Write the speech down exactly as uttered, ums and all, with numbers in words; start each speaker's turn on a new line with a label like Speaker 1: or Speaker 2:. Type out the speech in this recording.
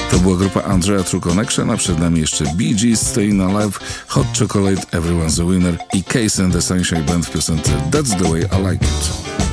Speaker 1: To była grupa Andrea True Connection, a przed nami jeszcze Bee Gees, Staying Alive, Hot Chocolate, Everyone's a Winner i Case and the Sunshine Band w piosence That's the Way I Like It.